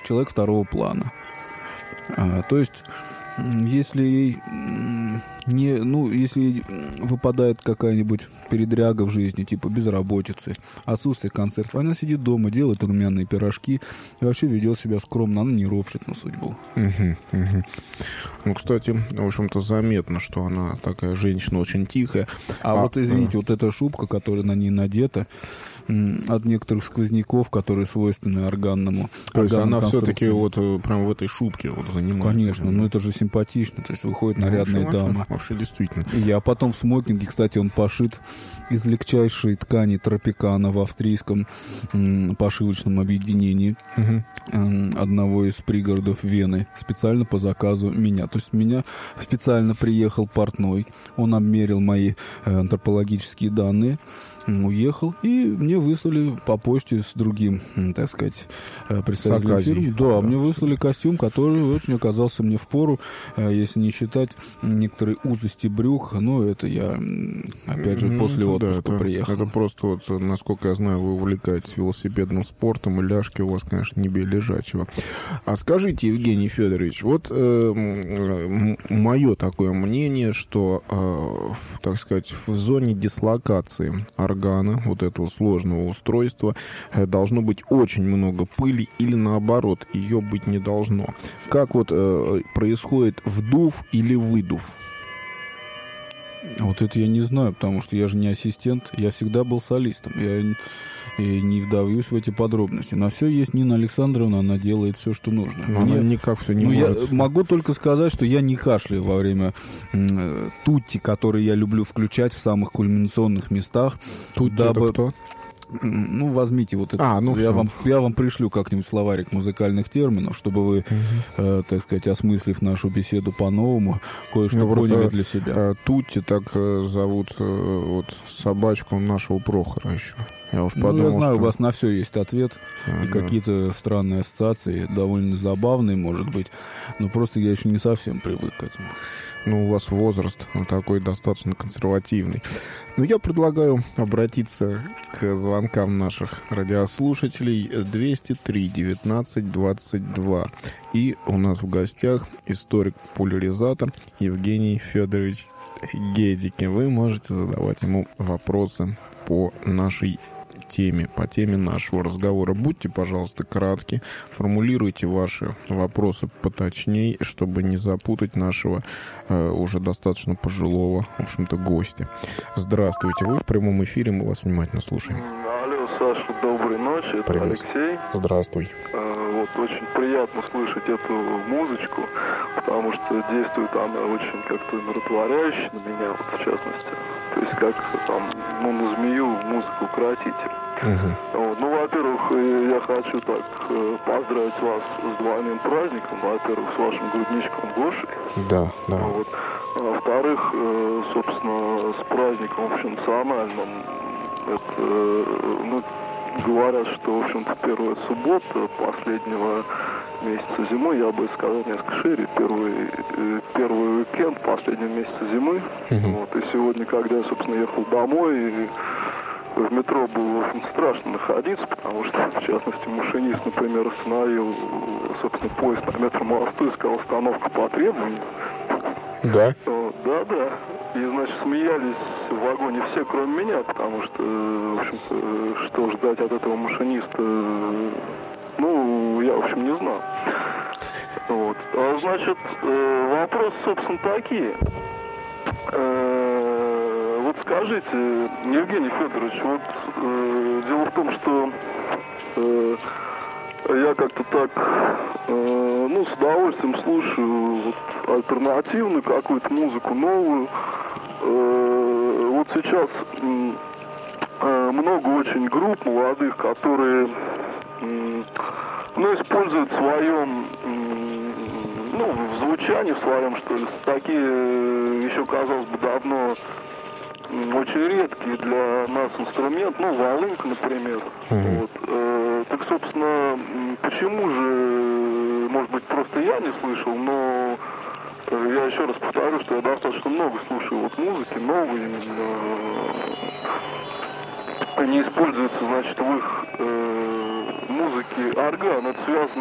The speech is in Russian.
человек второго плана. То есть, если если выпадает какая-нибудь передряга в жизни, типа безработицы, отсутствие концертов, она сидит дома, делает румяные пирожки и вообще ведет себя скромно, она не ропщет на судьбу. Ну, кстати, в общем-то, заметно, что она такая женщина очень тихая. Вот, извините, вот эта шубка, которая на ней надета, от некоторых сквозняков, которые свойственны органному. То есть она все-таки вот прям в этой шубке вот занимается. Конечно, но это же симпатично, то есть выходит нарядная дама. Вообще действительно. А потом в смокинге, кстати, он пошит из легчайшей ткани тропикана в австрийском пошивочном объединении одного из пригородов Вены, специально по заказу меня. То есть меня специально приехал портной, он обмерил мои антропологические данные, уехал, и мне выслали по почте с другим, так сказать, представителем фирмы. Да, мне выслали костюм, который очень оказался мне впору, если не считать некоторые узости брюк. Но это я, опять же, после отпуска приехал. Это просто вот, насколько я знаю, вы увлекаетесь велосипедным спортом, и ляжки у вас, конечно, не бей лежачего. А скажите, Евгений Федорович, вот мое такое мнение, что, так сказать, в зоне дислокации органа, вот этого сложного устройства, должно быть очень много пыли, или наоборот, ее быть не должно. Как вот происходит вдув или выдув? Вот это я не знаю, потому что я же не ассистент, я всегда был солистом, я не вдавлюсь в эти подробности. На все есть Нина Александровна, она делает все, что нужно. Но она никак все не может. Я могу только сказать, что я не кашляю во время тутти, которые я люблю включать в самых кульминационных местах. Тутти это кто? Ну, возьмите вот это. Я вам пришлю как-нибудь словарик музыкальных терминов, чтобы вы, так сказать, осмыслив нашу беседу по-новому, кое-что поняли для себя. Тутти так зовут вот собачку нашего Прохора еще. Я уж подумал, я знаю, у вас на все есть ответ, и какие-то странные ассоциации, довольно забавные, может быть, но просто я еще не совсем привык к этому. Ну, у вас возраст такой достаточно консервативный. Но я предлагаю обратиться к звонкам наших радиослушателей 203-19-22. И у нас в гостях историк-популяризатор Евгений Федорович Гедики. Вы можете задавать ему вопросы по нашей теме, по теме нашего разговора. Будьте, пожалуйста, кратки, формулируйте ваши вопросы поточнее, чтобы не запутать нашего уже достаточно пожилого, в общем-то, гостя. Здравствуйте, вы в прямом эфире, мы вас внимательно слушаем. Алло, Саша, доброй ночи, это Привет. Алексей. Здравствуй. Вот очень приятно слышать эту музычку, потому что действует она очень как-то умиротворяюще на меня, вот, в частности. То есть как там, на змею музыку укротитель. Вот. Ну, во-первых, я хочу так поздравить вас с двойным праздником. Во-первых, с вашим грудничком Гошей. Да. Вот. А во-вторых, собственно, с праздником, в общем, национальным. Это, говорят, что, в общем-то, первая суббота последнего месяца зимы, я бы сказал несколько шире, первый уикенд последнего месяца зимы. Вот. И сегодня, когда я, собственно, ехал домой, и в метро было, в общем, страшно находиться, потому что, в частности, машинист, например, остановил, собственно, поезд на метромосту и сказал: остановка по требованию. Да? Да. И, значит, смеялись в вагоне все, кроме меня, потому что, в общем-то, что ждать от этого машиниста, я, в общем, не знал. Вот. Значит, вопросы, собственно, такие. Вот скажите, Евгений Федорович, вот дело в том, что я как-то так, с удовольствием слушаю вот альтернативную какую-то музыку, новую. Вот сейчас много очень групп молодых, которые, используют в своем, в звучании в своем, что ли, такие еще, казалось бы, давно очень редкие для нас инструмент, волынка, например. Вот. Так, собственно, почему же, может быть, просто я не слышал, но я еще раз повторю, что я достаточно много слушаю вот музыки, новой, не используется, значит, в их музыке орган, это связано